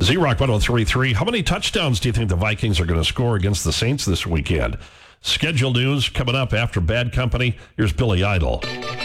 Z-Rock 103.3. How many touchdowns do you think the Vikings are going to score against the Saints this weekend? Schedule news coming up after Bad Company. Here's Billy Idol.